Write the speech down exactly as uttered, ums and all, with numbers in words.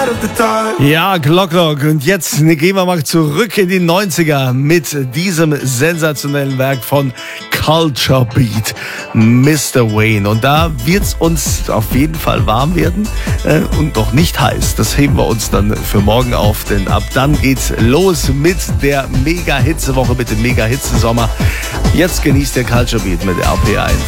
Ja, Glocklock. Und jetzt gehen wir mal zurück in die neunziger mit diesem sensationellen Werk von Culture Beat, Mister Wayne. Und da wird's uns auf jeden Fall warm werden äh, und noch nicht heiß. Das heben wir uns dann für morgen auf, denn ab dann geht's los mit der Mega-Hitze-Woche, mit dem Mega-Hitze-Sommer. Jetzt genießt der Culture Beat mit R P eins.